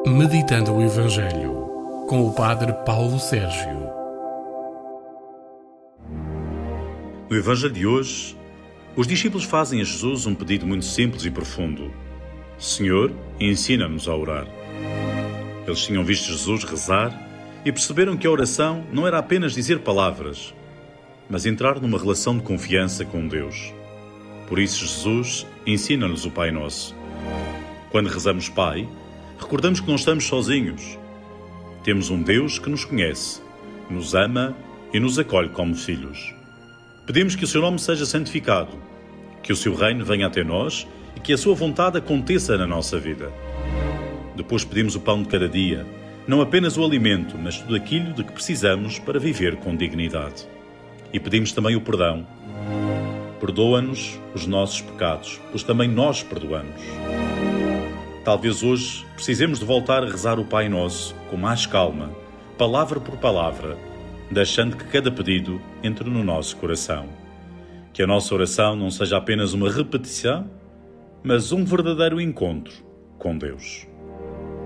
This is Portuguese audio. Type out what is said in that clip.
Meditando o Evangelho, com o Padre Paulo Sérgio. No Evangelho de hoje, os discípulos fazem a Jesus um pedido muito simples e profundo. Senhor, ensina-nos a orar. Eles tinham visto Jesus rezar e perceberam que a oração não era apenas dizer palavras, mas entrar numa relação de confiança com Deus. Por isso Jesus ensina-nos o Pai Nosso. Quando rezamos Pai, recordamos que não estamos sozinhos. Temos um Deus que nos conhece, nos ama e nos acolhe como filhos. Pedimos que o seu nome seja santificado, que o seu reino venha até nós e que a sua vontade aconteça na nossa vida. Depois pedimos o pão de cada dia, não apenas o alimento, mas tudo aquilo de que precisamos para viver com dignidade. E pedimos também o perdão. Perdoa-nos os nossos pecados, pois também nós perdoamos. Talvez hoje precisemos de voltar a rezar o Pai Nosso com mais calma, palavra por palavra, deixando que cada pedido entre no nosso coração. Que a nossa oração não seja apenas uma repetição, mas um verdadeiro encontro com Deus.